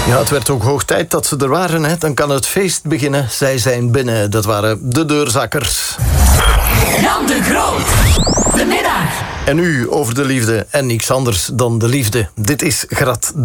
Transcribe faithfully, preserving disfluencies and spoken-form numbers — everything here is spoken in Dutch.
Ja, het werd ook hoog tijd dat ze er waren. Hè. Dan kan het feest beginnen. Zij zijn binnen. Dat waren de deurzakkers. Jan de Groot. De middag. En nu over de liefde en niks anders dan de liefde. Dit is Grat de